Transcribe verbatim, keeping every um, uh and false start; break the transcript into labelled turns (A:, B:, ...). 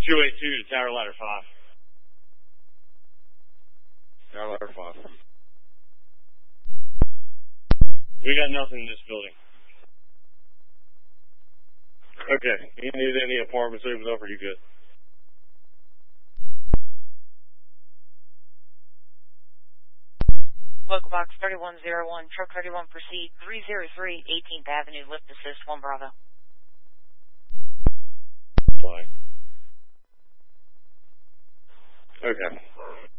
A: two eight two to Tower Ladder five.
B: Tower Ladder five.
A: We got nothing in this building. Okay. You need any apartments opened up, or you good?
C: Local box thirty-one oh one, truck thirty-one, proceed three oh three eighteenth Avenue, lift assist one Bravo.
A: Fine. Okay.